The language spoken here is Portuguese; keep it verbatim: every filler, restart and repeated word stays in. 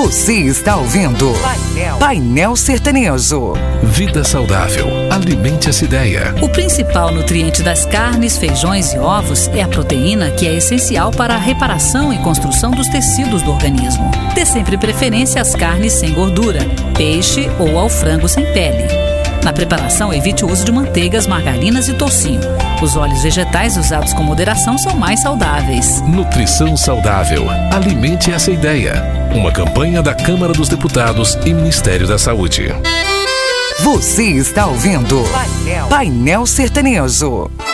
Você está ouvindo Painel, Painel Sertanejo. Vida saudável. Alimente essa ideia. O principal nutriente das carnes, feijões e ovos é a proteína, que é essencial para a reparação e construção dos tecidos do organismo. Dê sempre preferência às carnes sem gordura, peixe ou ao frango sem pele. Na preparação, evite o uso de manteigas, margarinas e toucinho. Os óleos vegetais usados com moderação são mais saudáveis. Nutrição saudável. Alimente essa ideia. Uma campanha da Câmara dos Deputados e Ministério da Saúde. Você está ouvindo Painel, Painel Sertanejo.